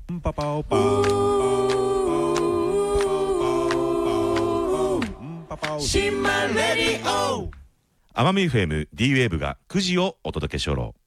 パパオパオシンマレディオ奄美 FM D ウェーブが9時をお届けしょろ。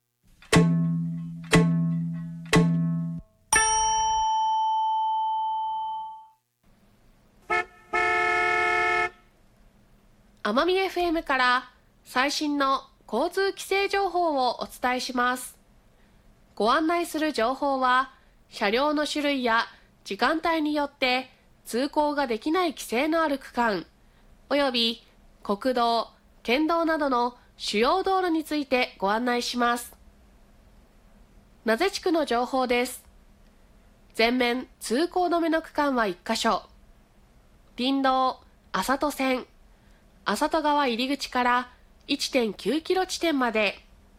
奄美 FM から最新の交通規制情報をお伝えします。ご案内する情報は車両の種類や時間帯によって通行ができない規制のある区間および国道、県道などの主要道路についてご案内します。名瀬地区の情報です。全面通行止めの区間は1カ所。林道、浅戸線、浅戸川入り口から 1.9 キロ地点まで。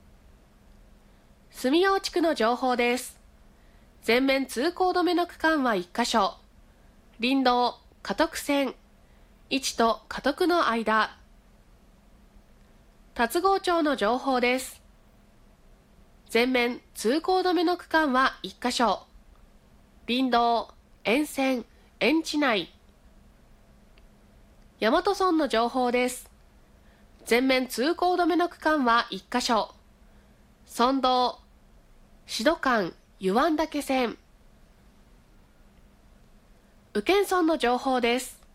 住用地区の情報です。全面通行止めの区間は1カ所。林道、加徳線、市と加徳の間。龍郷町の情報です。全面通行止めの区間は1カ所。林道、沿線、園地内。大和村の情報です。全面通行止めの区間は1カ所。村道、志度間、湯湾岳線。宇検村の情報です。